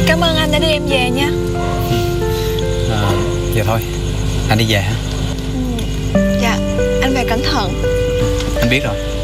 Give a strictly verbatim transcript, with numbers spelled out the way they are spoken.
Cảm ơn anh đã đưa em về nha. À, dạ thôi, anh đi về hả? Ừ. Dạ, anh về cẩn thận. Anh biết rồi.